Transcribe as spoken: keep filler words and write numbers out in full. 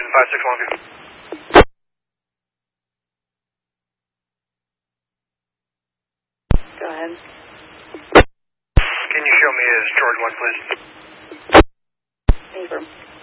five six Longview. Go ahead. Can you show me his George one, please? Confirm.